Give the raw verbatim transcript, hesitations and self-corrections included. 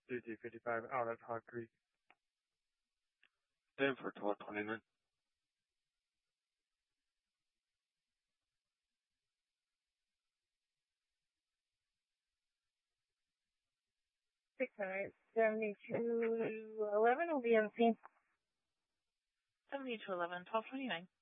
C T fifty-five out at Hog Creek. Stand for twelve twenty-nine. six hundred seventy-two eleven will be on the scene. seventy-two eleven, twelve twenty-nine.